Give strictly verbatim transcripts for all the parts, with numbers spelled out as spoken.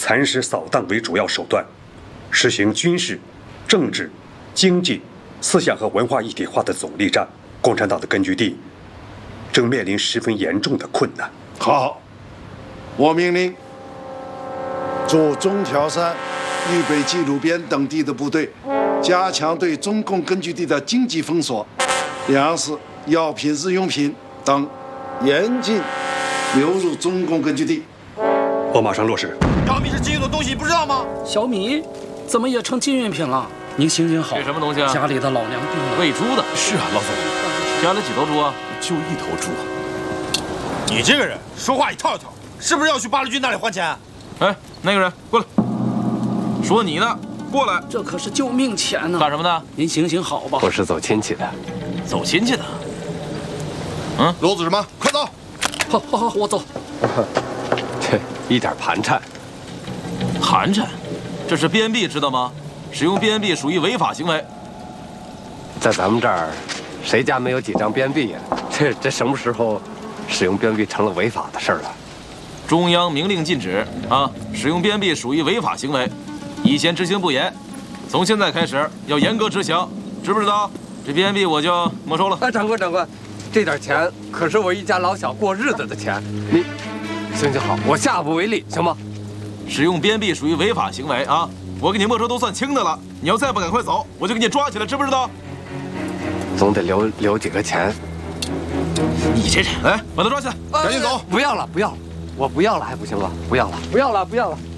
蚕食扫荡为主要手段，实行军事、政治、经济、思想和文化一体化的总力战，共产党的根据地正面临十分严重的困难。 好，我命令驻中条山、豫北冀鲁边等地的部队，加强对中共根据地的经济封锁，粮食、药品、日用品等严禁流入中共根据地。 我马上落实。 小米是禁用的东西，你不知道吗？ 小米怎么也成禁运品了？您行行好， 这什么东西啊？ 家里的老娘病了， 喂猪的。 是啊，老总， 家里几头猪啊？ 就一头猪。你这个人说话一套一套，是不是要去八路军那里还钱？ 哎，那个人过来，说你呢，过来。 这可是救命钱呢！ 干什么的？ 您行行好吧。 我是走亲戚的。 走亲戚的。嗯， 啰嗦什么？快走！ 好，好，好，我走。 这一点盘缠。 盘缠，这是鞭币，知道吗？使用鞭币属于违法行为。 在咱们这儿，谁家没有几张鞭币呀？这这什么时候，使用鞭币成了违法的事儿了？ 中央明令禁止啊！使用鞭币属于违法行为，以前执行不严，从现在开始要严格执行，知不知道？这鞭币我就没收了。 哎，长官，长官，这点钱可是我一家老小过日子的钱，你行行好，我下不为例，行吗？ 使用鞭币属于违法行为啊！我给你没收都算轻的了，你要再不赶快走，我就给你抓起来，知不知道？ 总得留留几个钱。 你这人，哎，把他抓起来，赶紧走！ 不要了，不要了，我不要了，还不行吗？不要了，不要了，不要了！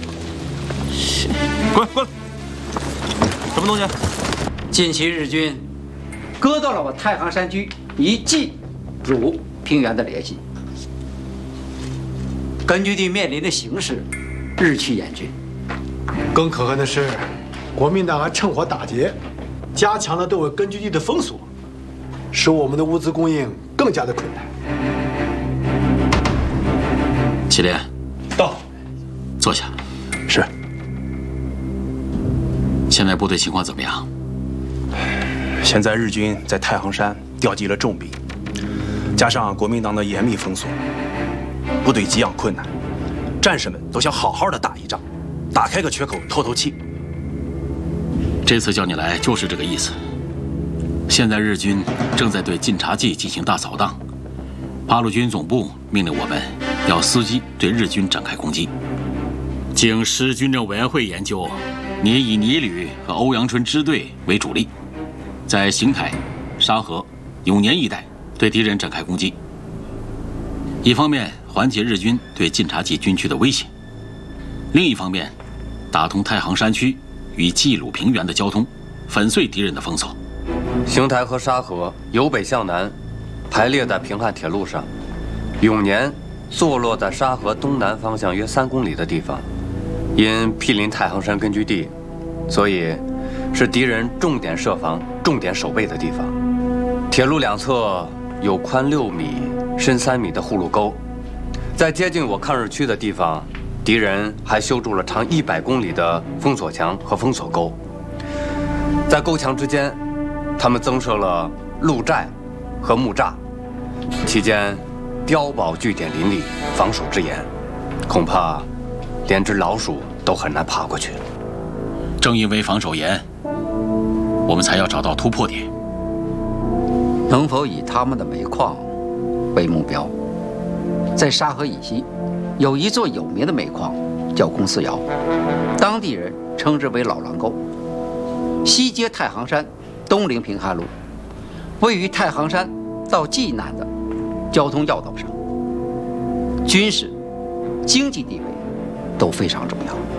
滚滚！什么东西？ 近期日军割断了我太行山区以冀鲁平原的联系，根据地面临的形势日趋严峻。 更可恨的是，国民党还趁火打劫，加强了对我根据地的封锁，使我们的物资供应更加的困难。 祁连， 到， 坐下。 是。 现在部队情况怎么样？ 现在日军在太行山调集了重兵，加上国民党的严密封锁，部队给养困难，战士们都想好好的打一仗，打开个缺口透透气。 这次叫你来就是这个意思。现在日军正在对晋察冀进行大扫荡，八路军总部命令我们要伺机对日军展开攻击。经师军政委员会研究，你以倪旅和欧阳春支队为主力，在邢台、沙河、永年一带对敌人展开攻击。一方面缓解日军对晋察冀军区的威胁，另一方面打通太行山区与冀鲁平原的交通，粉碎敌人的封锁。 邢台和沙河由北向南排列在平汉铁路上，永年坐落在沙河东南方向约三公里的地方，因毗邻太行山根据地，所以是敌人重点设防、重点守备的地方。铁路两侧有宽六米、深三米的护路沟，在接近我抗日区的地方，敌人还修筑了长一百公里的封锁墙和封锁沟。在沟墙之间，他们增设了路寨和木栅，期间碉堡据点林立，防守之严，恐怕连只老鼠都很难爬过去。 正因为防守严，我们才要找到突破点。 能否以他们的煤矿为目标？在沙河以西，有一座有名的煤矿，叫公司窑，当地人称之为老狼沟。西接太行山，东临平汉路，位于太行山到济南的交通要道上，军事、经济地位都非常重要。